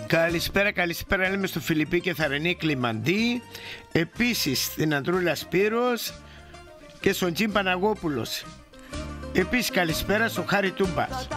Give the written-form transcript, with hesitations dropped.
Καλησπέρα λέμε στο Φιλιππή και Θαρενή Κλιμαντή, επίσης στην Ανδρούλα Σπύρος και στον Τζιμ Παναγόπουλος. Επίσης καλησπέρα στο Χάρη Τούμπας.